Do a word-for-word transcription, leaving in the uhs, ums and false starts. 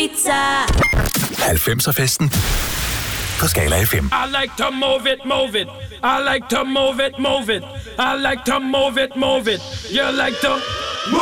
Ibiza. halvfemser-festen på Skala F M. I like to move it, move it. I like to move it, move it. I like to move it, move it. You like to